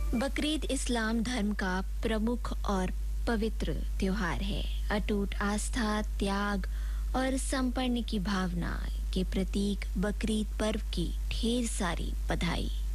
बकरीद इस्लाम धर्म का प्रमुख और पवित्र त्योहार है। अटूट आस्था, त्याग और समर्पण की भावना के प्रतीक बकरीद पर्व की ढेर सारी बधाई।